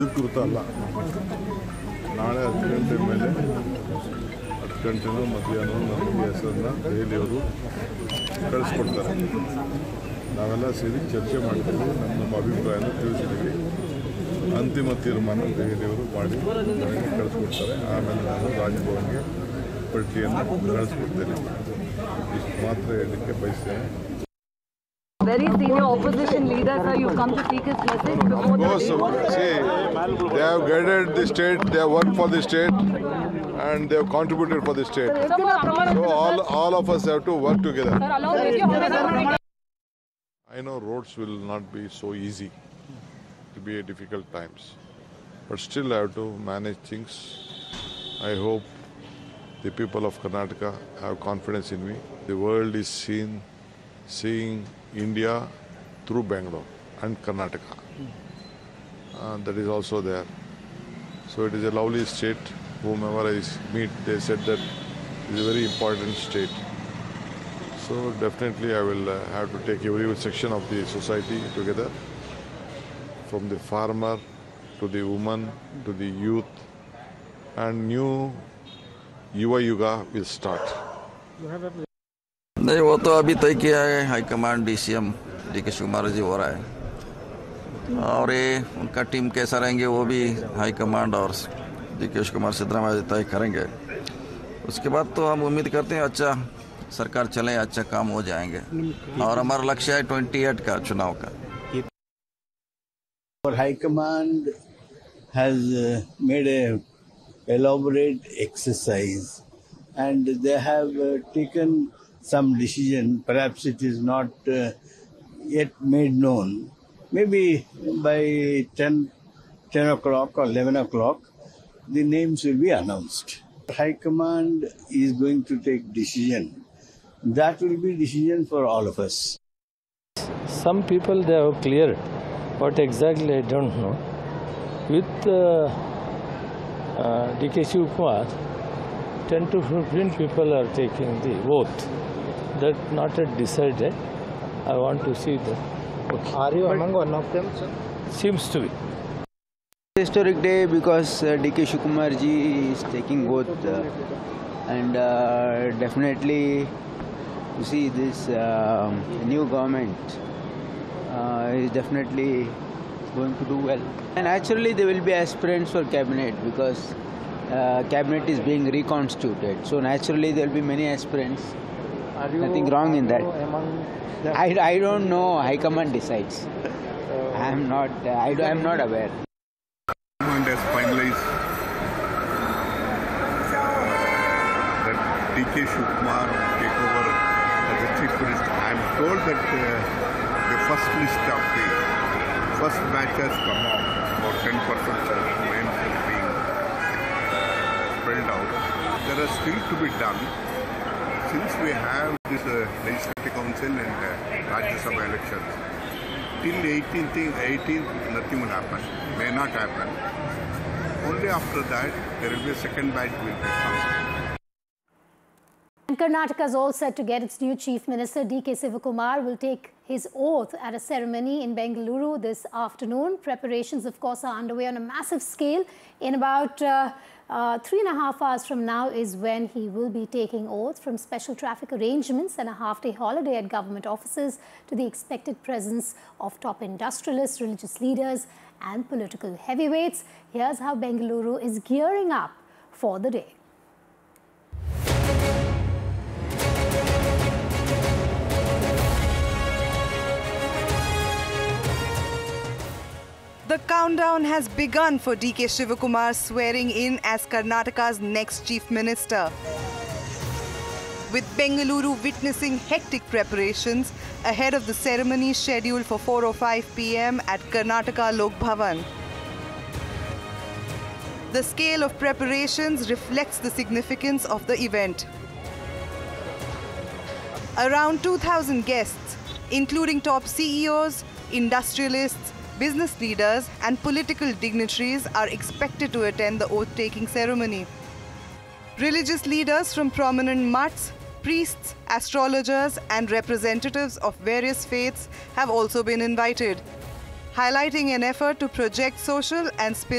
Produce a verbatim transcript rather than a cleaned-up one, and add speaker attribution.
Speaker 1: ಅಧಿಕೃತ ಅಲ್ಲ. ನಾಳೆ ಹತ್ತು ಗಂಟೆ ಮೇಲೆ ಹತ್ತು ಗಂಟೆನೂ ಮಧ್ಯಾಹ್ನ ನಮಗೆ ಹೆಸರನ್ನ ದೆಹಲಿಯವರು ಕಳಿಸ್ಕೊಡ್ತಾರೆ. ನಾವೆಲ್ಲ ಸೇರಿ ಚರ್ಚೆ ಮಾಡ್ತೀವಿ, ನಮ್ಮ ನಮ್ಮ ಅಭಿಪ್ರಾಯನ ತಿಳಿಸಿದ್ದೀವಿ. ಅಂತಿಮ ತೀರ್ಮಾನ ದೆಹಲಿಯವರು ಮಾಡಿ ನನಗೆ ಕಳಿಸ್ಕೊಡ್ತಾರೆ. ಆಮೇಲೆ ನಾನು ರಾಜಭವನ್ಗೆ ಪಟ್ಟಿಯನ್ನು ಕಳಿಸ್ಕೊಡ್ತೇನೆ. ಇಷ್ಟು ಮಾತ್ರ ಹೇಳಲಿಕ್ಕೆ ಬಯಸ್ತೇನೆ.
Speaker 2: Very senior opposition leader, sir, you come to take his message before the
Speaker 1: day. See, they have guided the state, they have worked for the state, and they have contributed for the state. So all, all of us have to work together. I know roads will not be so easy. It will be a difficult times. But still I have to manage things. I hope the people of Karnataka have confidence in me. The world is seen, seeing India through Bangalore and Karnataka. Uh, that is also there. So it is a lovely state. Whomever I meet, they said that it is a very important state. So definitely I will uh, have to take every section of the society together, from the farmer to the woman to the youth, and new Yuva Yuga will start.
Speaker 3: नहीं, वो तो अभी तय किया है high command, DCM D के शिव कुमार जी हो रहा है, और ये उनका टीम कैसा रहेंगे वो भी हाईकमांड और डी के शिव कुमार सिद्धरामैया जी तय करेंगे. उसके बाद तो हम उम्मीद करते हैं अच्छा सरकार चले, अच्छा काम हो जाएंगे, और हमारा लक्ष्य है अट्ठाईस का चुनाव का.
Speaker 4: Our High Command has uh, made a elaborate exercise, and they have uh, taken some decision. Perhaps it is not uh, yet made known. Maybe by ten, ten o'clock or eleven o'clock, the names will be announced. High Command is going to take decision. That will be decision for all of us.
Speaker 5: Some people, they have cleared. What exactly, I don't know. With uh, uh, D K Shiv Kumar, ten to fifteen people are taking the oath. That not yet decided. I want to see that. Okay.
Speaker 6: Are you but among one of them, sir?
Speaker 5: Seems to be.
Speaker 7: Historic day because uh, D K Shiv Kumar ji is taking oath, uh, and uh, definitely you see this uh, new government uh, is definitely going to do well. And actually there will be aspirants for cabinet because uh, cabinet is being reconstituted. So naturally there will be many aspirants.
Speaker 6: Are you,
Speaker 7: Nothing wrong in that.
Speaker 6: Among them?
Speaker 7: I, I don't know. High Command decides. I am not. Uh, I am not aware.
Speaker 8: High Command has finalized that D K Shiv Kumar will take over as the Chief Minister. I am told that uh, the first list of the first batch has come out. About ten percent names are being spelled out. There are still to be done. Since we have this uh, Legislative Council and uh, Rajya Sabha elections, till eighteenth, eighteenth nothing will happen, may not happen. Only after that, there will be a second batch will be come.
Speaker 9: And Karnataka is all set to get its new Chief Minister. D K Sivakumar will take his oath at a ceremony in Bengaluru this afternoon. Preparations, of course, are underway on a massive scale. In about uh, uh, three and a half hours from now is when he will be taking oath, from special traffic arrangements and a half-day holiday at government offices to the expected presence of top industrialists, religious leaders and political heavyweights. Here's how Bengaluru is gearing up for the day.
Speaker 10: The countdown has begun for D K Shivakumar swearing in as Karnataka's next Chief Minister. With Bengaluru witnessing hectic preparations ahead of the ceremony scheduled for four oh five p m at Karnataka Lok Bhavan. The scale of preparations reflects the significance of the event. Around two thousand guests, including top C E Os, industrialists, business leaders and political dignitaries are expected to attend the oath-taking ceremony. Religious leaders from prominent mutts, priests, astrologers and representatives of various faiths have also been invited. highlighting an effort to project social and spiritual